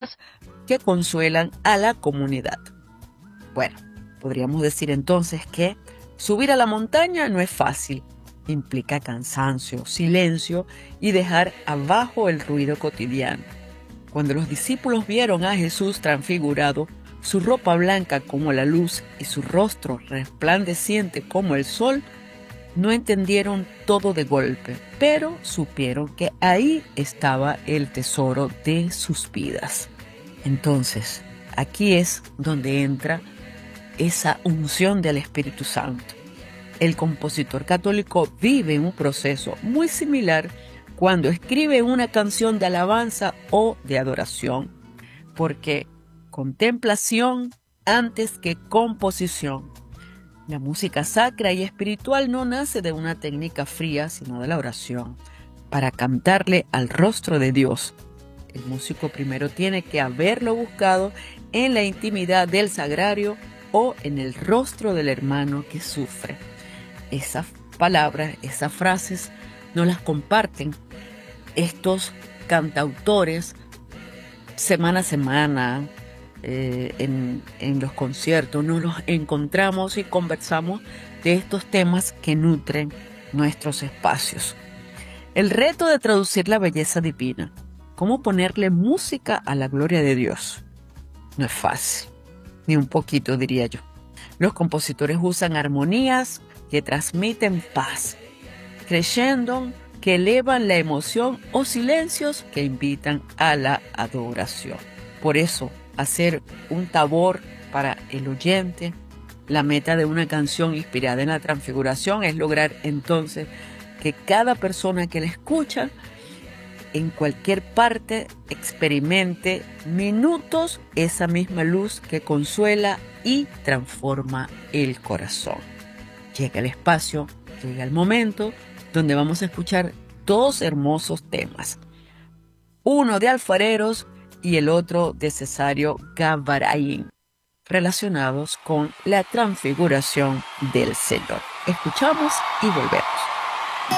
temas que consuelan a la comunidad. Bueno, podríamos decir entonces que subir a la montaña no es fácil. Implica cansancio, silencio y dejar abajo el ruido cotidiano. Cuando los discípulos vieron a Jesús transfigurado, su ropa blanca como la luz y su rostro resplandeciente como el sol, no entendieron todo de golpe, pero supieron que ahí estaba el tesoro de sus vidas. Entonces, aquí es donde entra esa unción del Espíritu Santo. El compositor católico vive un proceso muy similar cuando escribe una canción de alabanza o de adoración, porque contemplación antes que composición. La música sacra y espiritual no nace de una técnica fría, sino de la oración, para cantarle al rostro de Dios. El músico primero tiene que haberlo buscado en la intimidad del sagrario o en el rostro del hermano que sufre. Esas palabras, esas frases, no las comparten estos cantautores semana a semana en los conciertos. Nos los encontramos y conversamos de estos temas que nutren nuestros espacios. El reto de traducir la belleza divina, cómo ponerle música a la gloria de Dios, no es fácil, ni un poquito diría yo. Los compositores usan armonías que transmiten paz, crescendo que elevan la emoción o silencios que invitan a la adoración. Por eso, hacer un tabor para el oyente, la meta de una canción inspirada en la transfiguración es lograr entonces que cada persona que la escucha en cualquier parte experimente minutos esa misma luz que consuela y transforma el corazón. Llega el espacio, llega el momento donde vamos a escuchar dos hermosos temas. Uno de alfareros y el otro de Cesario Gavarain, relacionados con la transfiguración del Señor. Escuchamos y volvemos.